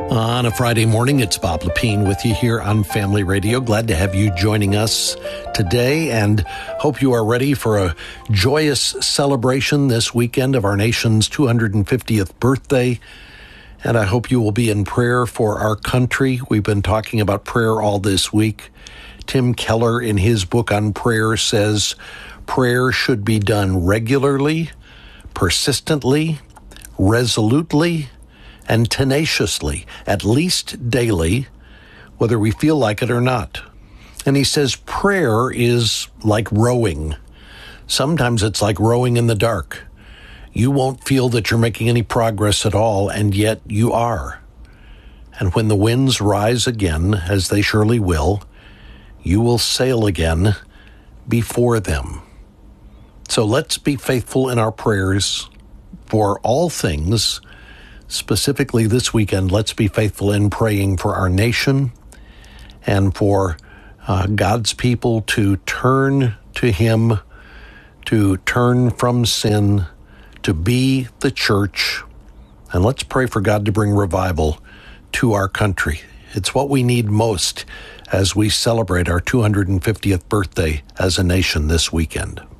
On a Friday morning, it's Bob Lepine with you here on Family Radio. Glad to have you joining us today and hope you are ready for a joyous celebration this weekend of our nation's 250th birthday. And I hope you will be in prayer for our country. We've been talking about prayer all this week. Tim Keller, in his book on prayer, says prayer should be done regularly, persistently, resolutely, and tenaciously, at least daily, whether we feel like it or not. And he says prayer is like rowing. Sometimes it's like rowing in the dark. You won't feel that you're making any progress at all, and yet you are. And when the winds rise again, as they surely will, you will sail again before them. So let's be faithful in our prayers for all things. Specifically this weekend, let's be faithful in praying for our nation and for God's people to turn to Him, to turn from sin, to be the church. And let's pray for God to bring revival to our country. It's what we need most as we celebrate our 250th birthday as a nation this weekend.